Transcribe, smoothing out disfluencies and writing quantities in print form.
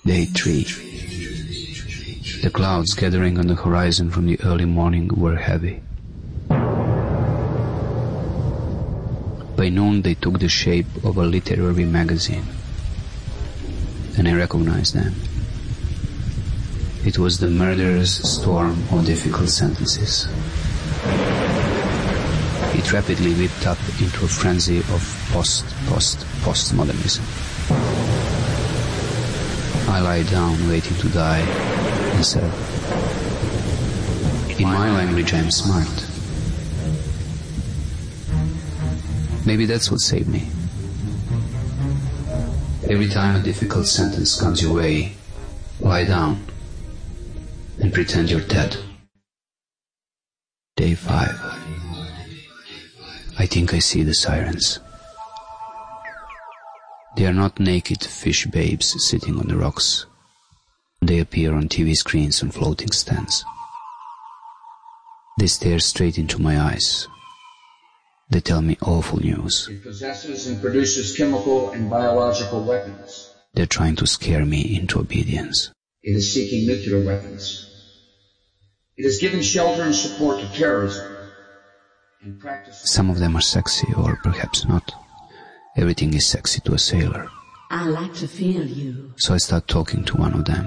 Day 3. The clouds gathering on the horizon from the early morning were heavy. By noon they took the shape of a literary magazine, and I recognized them. It was the murderer's storm of difficult sentences. It rapidly whipped up into a frenzy of postmodernism. I lie down waiting to die and said, in my language I am smart. Maybe that's what saved me. Every time a difficult sentence comes your way, lie down and pretend you're dead. Day 5. I think I see the sirens. They are not naked fish babes sitting on the rocks. They appear on TV screens and floating stands. They stare straight into my eyes. They tell me awful news. It possesses and produces chemical and biological weapons. They're trying to scare me into obedience. It is seeking nuclear weapons. It is giving shelter and support to terrorism. And practices. Some of them are sexy, or perhaps not. Everything is sexy to a sailor. I like to feel you. So I start talking to one of them.